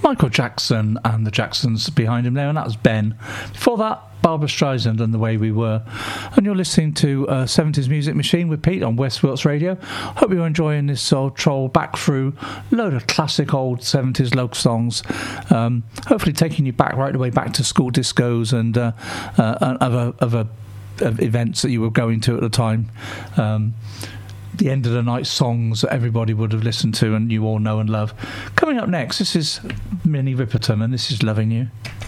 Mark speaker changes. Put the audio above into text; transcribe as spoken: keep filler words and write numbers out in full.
Speaker 1: Michael Jackson and the Jacksons behind him there, and that was Ben. Before that, Barbara Streisand and The Way We Were. And you're listening to uh, seventies Music Machine with Pete on West Wilts Radio. Hope you're enjoying this old troll back through a load of classic old seventies local songs. Um, hopefully taking you back right away back to school discos and uh, uh, other, other of events that you were going to at the time. Um, the end of the night songs that everybody would have listened to and you all know and love. Coming up next, this is Minnie Riperton and this is Loving You.